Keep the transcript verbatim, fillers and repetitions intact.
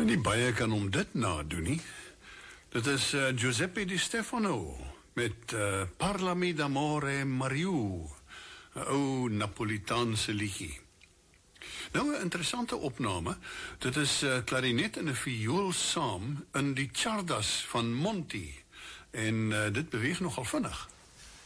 Nie baie kan om dit nadoen nie. Dit is uh, Giuseppe Di Stefano met uh, Parlami d'amore Mariù, 'n ou Napolitaanse liedjie. Nou 'n interessante opname. Dit is uh, klarinet en 'n viool saam in die Czardas van Monti en uh, dit beweeg nogal vinnig.